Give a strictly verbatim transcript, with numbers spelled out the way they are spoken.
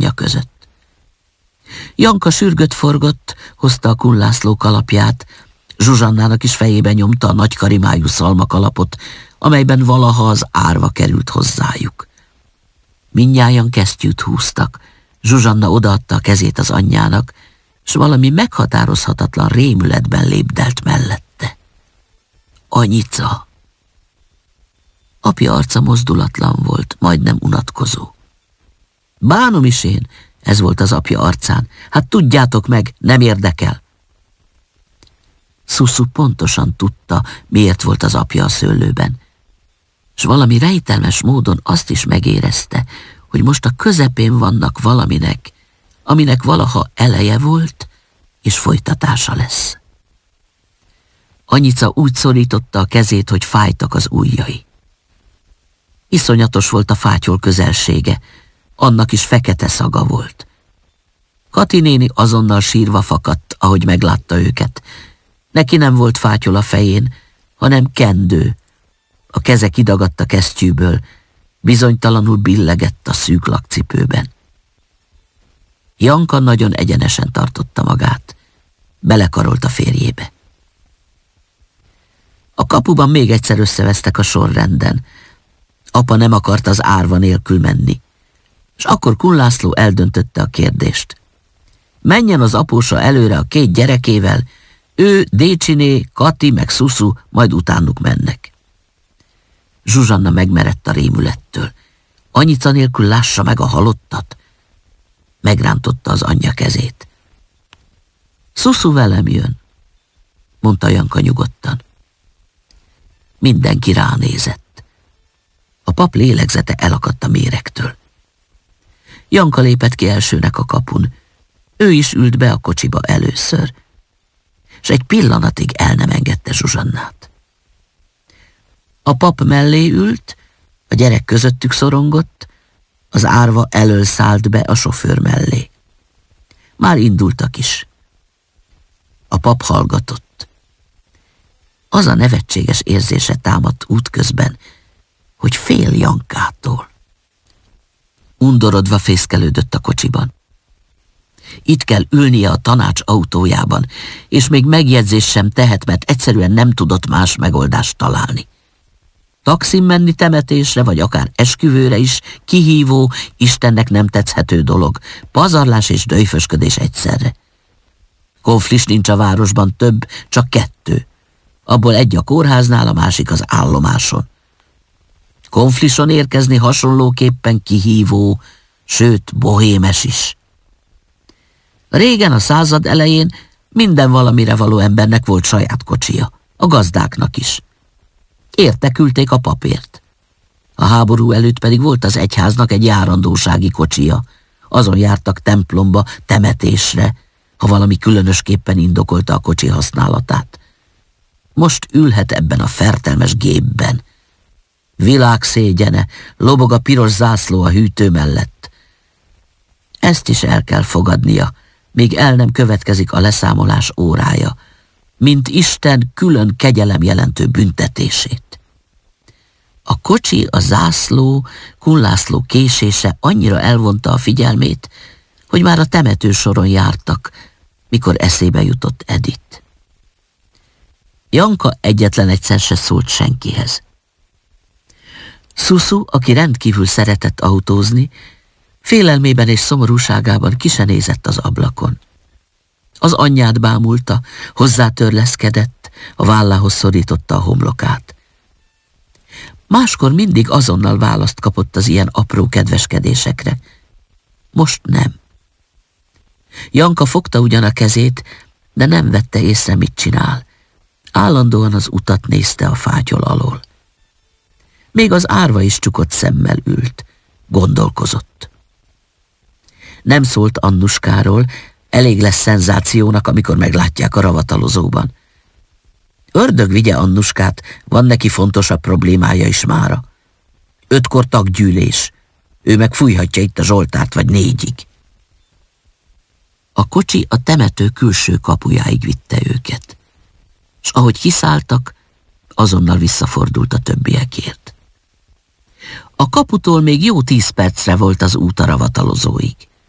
anyja között. Janka sürgött forgott, hozta a Kun László kalapját, Zsuzsannának is fejébe nyomta a nagy karimájú szalmakalapot, amelyben valaha az árva került hozzájuk. Mindnyájan kesztyűt húztak, Zsuzsanna odaadta a kezét az anyjának, s valami meghatározhatatlan rémületben lépdelt mellette. Anyica! Apja arca mozdulatlan volt, majdnem unatkozó. Bánom is én, ez volt az apja arcán. Hát tudjátok meg, nem érdekel. Szuszu pontosan tudta, miért volt az apja a szőlőben, s valami rejtelmes módon azt is megérezte, hogy most a közepén vannak valaminek, aminek valaha eleje volt, és folytatása lesz. Anyica úgy szorította a kezét, hogy fájtak az ujjai. Iszonyatos volt a fátyol közelsége, annak is fekete szaga volt. Kati néni azonnal sírva fakadt, ahogy meglátta őket. Neki nem volt fátyol a fején, hanem kendő. A keze kidagadt a kesztyűből, bizonytalanul billegett a szűk lakcipőben. Janka nagyon egyenesen tartotta magát. Belekarolt a férjébe. A kapuban még egyszer összevesztek a sorrenden. Apa nem akart az árva nélkül menni, és akkor Kun László eldöntötte a kérdést. Menjen az apósa előre a két gyerekével, ő, Décsiné, Kati meg Szuszu majd utánuk mennek. Zsuzsanna megmerett a rémülettől. Anyica nélkül lássa meg a halottat. Megrántotta az anyja kezét. Szuszu velem jön, mondta Janka nyugodtan. Mindenki ránézett. A pap lélegzete elakadt a méregtől. Janka lépett ki elsőnek a kapun. Ő is ült be a kocsiba először, s egy pillanatig el nem engedte Zsuzsannát. A pap mellé ült, a gyerek közöttük szorongott, az árva elől szállt be a sofőr mellé. Már indultak is. A pap hallgatott. Az a nevetséges érzése támadt útközben, hogy fél Jankától. Undorodva fészkelődött a kocsiban. Itt kell ülnie a tanács autójában, és még megjegyzés sem tehet, mert egyszerűen nem tudott más megoldást találni. Taxin menni temetésre, vagy akár esküvőre is kihívó, Istennek nem tetszhető dolog, pazarlás és döjfösködés egyszerre. Konflis nincs a városban, több, csak kettő. Abból egy a kórháznál, a másik az állomáson. Konflison érkezni hasonlóképpen kihívó, sőt bohémes is. Régen, a század elején minden valamire való embernek volt saját kocsija, a gazdáknak is. Értekülték a papért. A háború előtt pedig volt az egyháznak egy járandósági kocsija. Azon jártak templomba, temetésre, ha valami különösképpen indokolta a kocsi használatát. Most ülhet ebben a fertelmes gépben. Világszégyene, lobog a piros zászló a hűtő mellett. Ezt is el kell fogadnia, míg el nem következik a leszámolás órája, mint Isten külön kegyelem jelentő büntetését. A kocsi, a zászló, Kun László késése annyira elvonta a figyelmét, hogy már a temetősoron jártak, mikor eszébe jutott Edith. Janka egyetlen egyszer se szólt senkihez. Szuszu, aki rendkívül szeretett autózni, félelmében és szomorúságában ki se nézett az ablakon. Az anyját bámulta, hozzátörleszkedett, a vállához szorította a homlokát. Máskor mindig azonnal választ kapott az ilyen apró kedveskedésekre. Most nem. Janka fogta ugyan a kezét, de nem vette észre, mit csinál. Állandóan az utat nézte a fátyol alól. Még az árva is csukott szemmel ült, gondolkozott. Nem szólt Annuskáról, elég lesz szenzációnak, amikor meglátják a ravatalozóban. Ördög vigye Annuskát, van neki fontosabb problémája is mára. Ötkor taggyűlés, ő meg fújhatja itt a Zsoltárt vagy négyig. A kocsi a temető külső kapujáig vitte őket, s ahogy kiszálltak, azonnal visszafordult a többiekért. A kaputól még jó tíz percre volt az út a ravatalozóig.